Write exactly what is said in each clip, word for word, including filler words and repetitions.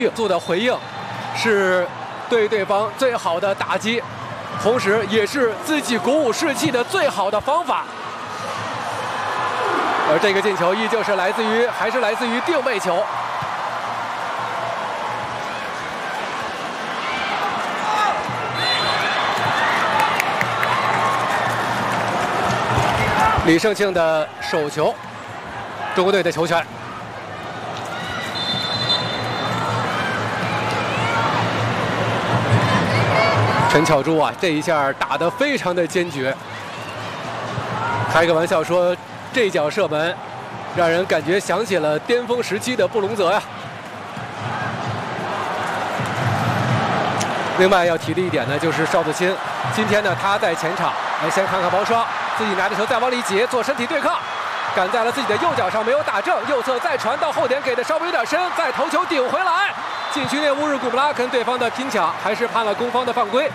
做的回应，是对对方最好的打击，同时也是自己鼓舞士气的最好的方法。而这个进球依旧是来自于，还是来自于定位球。李胜庆的手球，中国队的球权。陈巧珠啊，这一下打得非常的坚决。开个玩笑说，这脚射门，让人感觉想起了巅峰时期的布隆泽呀。另外要提的一点呢，就是邵子钦，今天呢他在前场，来先看看包双，自己拿着球再往里挤，做身体对抗，赶在了自己的右脚上，没有打正，右侧再传到后点，给的稍微有点深，再头球顶回来。禁区内乌日古布拉跟对方的拼抢，还是判了攻方的犯规。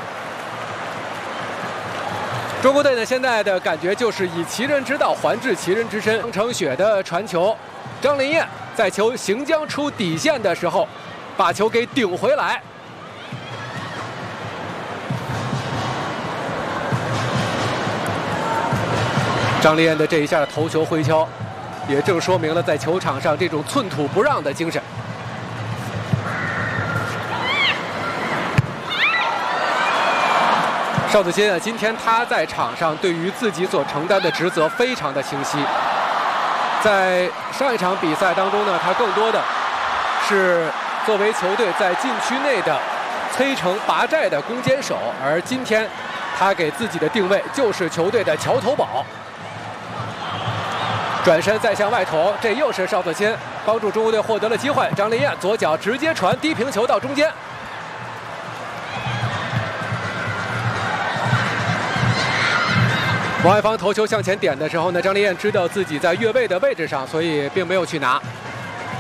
中国队呢，现在的感觉就是以其人之道还治其人之身。张成雪的传球，张林燕在球行将出底线的时候，把球给顶回来。张林燕的这一下的头球回敲，也正说明了在球场上这种寸土不让的精神。邵子钦啊，今天他在场上对于自己所承担的职责非常的清晰。在上一场比赛当中呢，他更多的是作为球队在禁区内的摧城拔寨的攻坚手，而今天他给自己的定位就是球队的桥头堡。转身再向外投，这又是邵子钦帮助中国队获得了机会。张林燕左脚直接传低平球到中间。王爱芳头球向前点的时候呢，张林燕知道自己在越位的位置上，所以并没有去拿。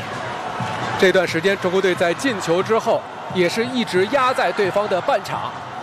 这段时间中国队在进球之后也是一直压在对方的半场。